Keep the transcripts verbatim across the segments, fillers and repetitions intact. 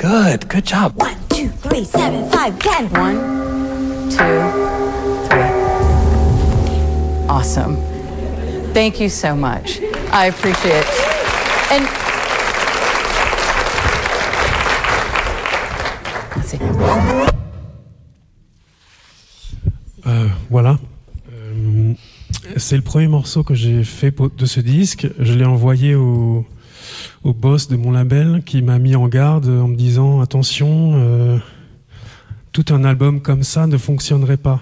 Good, good job. One, two, three, seven, five, ten. One, two, three. Awesome. Thank you so much. I appreciate it. And let's see. Euh, voilà. Euh, c'est le premier morceau que j'ai fait de ce disque. Je l'ai envoyé au, au boss de mon label qui m'a mis en garde en me disant attention, euh, tout un album comme ça ne fonctionnerait pas.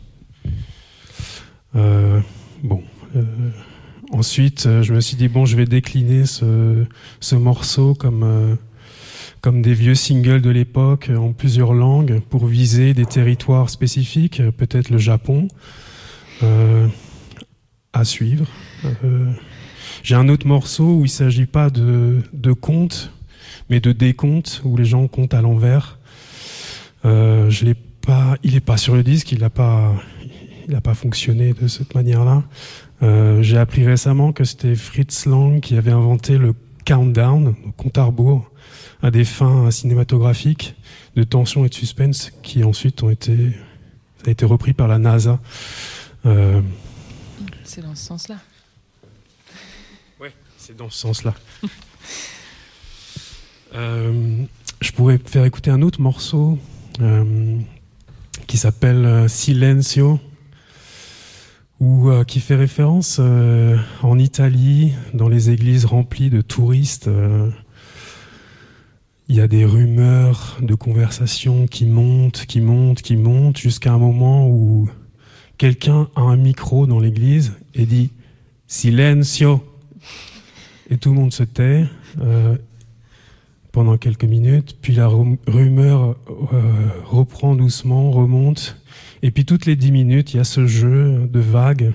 Euh, bon. Euh, ensuite, je me suis dit bon, je vais décliner ce, ce morceau comme euh, comme des vieux singles de l'époque en plusieurs langues pour viser des territoires spécifiques, peut-être le Japon, euh, à suivre. Euh, j'ai un autre morceau où il ne s'agit pas de, de compte, mais de décompte, où les gens comptent à l'envers. Euh, je l'ai pas, il n'est pas sur le disque, il n'a pas, il n'a pas fonctionné de cette manière-là. Euh, j'ai appris récemment que c'était Fritz Lang qui avait inventé le countdown, le compte à rebours, à des fins cinématographiques de tension et de suspense qui ensuite ont été, ça a été repris par la NASA. Euh, c'est dans ce sens-là. Oui, c'est dans ce sens-là. euh, je pourrais faire écouter un autre morceau euh, qui s'appelle Silencio, ou euh, qui fait référence euh, en Italie, dans les églises remplies de touristes. Euh, Il y a des rumeurs de conversations qui montent, qui montent, qui montent, jusqu'à un moment où quelqu'un a un micro dans l'église et dit « Silencio !» Et tout le monde se tait euh, pendant quelques minutes, puis la rumeur euh, reprend doucement, remonte, et puis toutes les dix minutes, il y a ce jeu de vagues,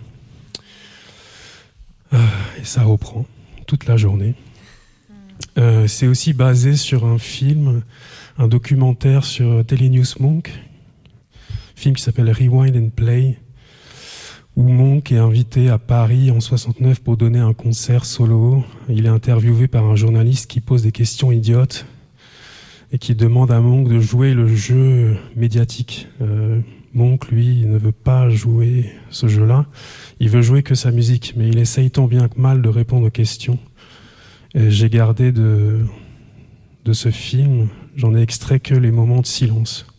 euh, et ça reprend toute la journée. Euh, c'est aussi basé sur un film, un documentaire sur Telenews Monk, film qui s'appelle Rewind and Play, où Monk est invité à Paris en soixante-neuf pour donner un concert solo. Il est interviewé par un journaliste qui pose des questions idiotes et qui demande à Monk de jouer le jeu médiatique. Euh, Monk, lui, ne veut pas jouer ce jeu-là. Il veut jouer que sa musique, mais il essaye tant bien que mal de répondre aux questions. Et j'ai gardé de, de ce film, j'en ai extrait que les moments de silence.